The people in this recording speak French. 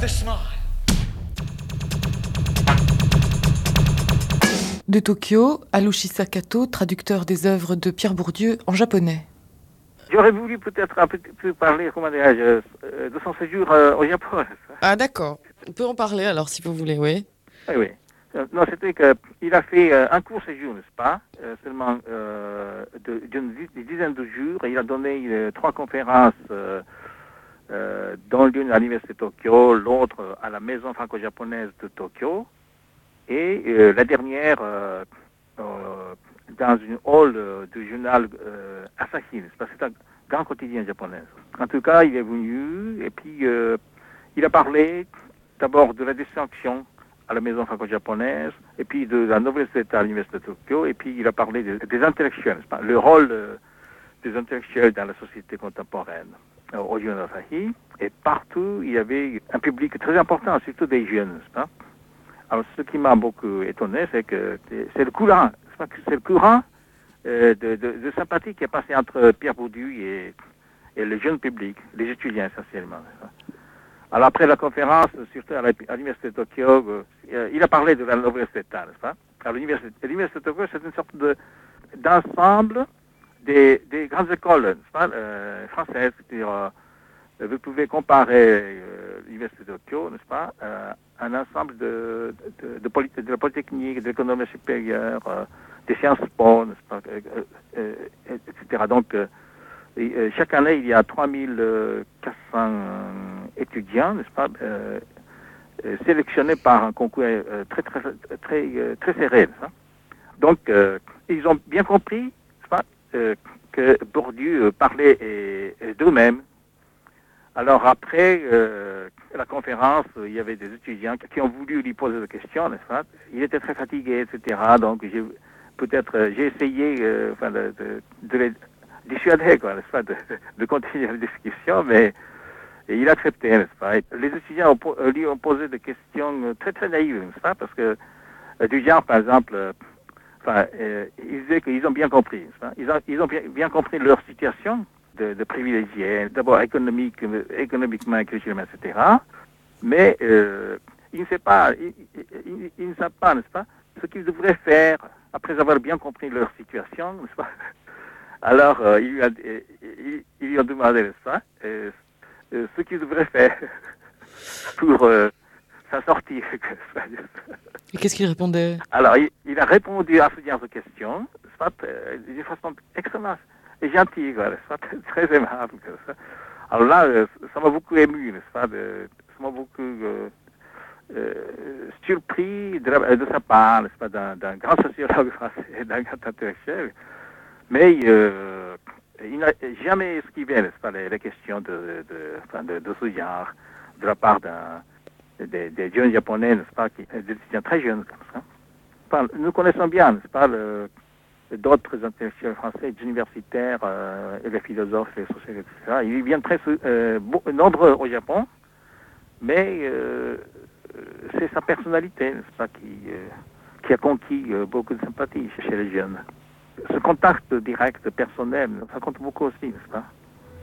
De Tokyo, Harushi Sakato, traducteur des œuvres de Pierre Bourdieu en japonais. J'aurais voulu peut-être un petit peu parler, de son séjour au Japon. Ah d'accord, on peut en parler alors si vous voulez, oui. Oui, oui. Non, c'était qu'il a fait un court séjour, n'est-ce pas, seulement d'une dizaine de jours. Et il a donné 3 conférences, dont l'une à l'Université de Tokyo, l'autre à la Maison franco-japonaise de Tokyo, et la dernière dans une hall du journal Asahi, n'est-ce pas, c'est un grand quotidien japonais. En tout cas, il est venu et puis il a parlé d'abord de la distinction à la maison franco-japonaise, et puis de la noblesse à l'Université de Tokyo, et puis il a parlé des intellectuels, n'est-ce pas, le rôle des intellectuels dans la société contemporaine au journal Asahi. Et partout, il y avait un public très important, surtout des jeunes, n'est-ce pas. Alors, ce qui m'a beaucoup étonné, c'est que c'est le courant, de sympathie qui est passé entre Pierre Bourdieu et le jeune public, les étudiants essentiellement. Alors, après la conférence, surtout à l'Université de Tokyo, il a parlé de la noblesse d'État, n'est-ce pas? Alors, l'Université de Tokyo, c'est une sorte d'ensemble des grandes écoles, n'est-ce pas, françaises. Vous pouvez comparer l'Université de Tokyo, n'est-ce pas, un ensemble de la Polytechnique, de l'économie supérieure, des Sciences Po, n'est-ce pas, etc. Donc, chaque année, il y a 3400 étudiants, n'est-ce pas, sélectionnés par un concours très serré. N'est-ce pas. Donc, ils ont bien compris, n'est-ce pas, que Bourdieu parlait d'eux-mêmes. Alors après la conférence, il y avait des étudiants qui ont voulu lui poser des questions, n'est-ce pas? Il était très fatigué, etc. Donc j'ai essayé de les dissuader, quoi, n'est-ce pas, de continuer la discussion, mais il acceptait, n'est-ce pas? Et les étudiants lui ont posé des questions très très naïves, n'est-ce pas? Parce que du genre, par exemple, ils disaient qu'ils ont bien compris, n'est-ce pas? Ils ont bien compris leur situation de privilégiés, d'abord économiquement, culturellement, etc. Mais il ne sait pas, n'est-ce pas, ce qu'ils devraient faire après avoir bien compris leur situation, n'est-ce pas. Alors, ils lui ont demandé, n'est-ce pas, ce qu'ils devraient faire pour s'en sortir. Et qu'est-ce qu'il répondait? Alors, il a répondu à ce genre de questions, n'est-ce pas, d'une façon extrêmement gentil, quoi, très aimable. Alors là, ça m'a beaucoup ému, n'est-ce pas, ça m'a beaucoup surpris de sa part, n'est-ce pas, d'un grand sociologue français, d'un grand intellectuel, mais il n'a jamais esquivé, n'est-ce pas, les questions de ce genre, de la part des jeunes japonais, n'est-ce pas, des étudiants très jeunes, comme ça. Enfin, nous connaissons bien, n'est-ce pas, d'autres intellectuels français, des universitaires, et les philosophes, les sociologues, etc. Ils viennent très nombreux au Japon, mais c'est sa personnalité, n'est-ce pas, qui a conquis beaucoup de sympathie chez les jeunes. Ce contact direct, personnel, ça compte beaucoup aussi, n'est-ce pas?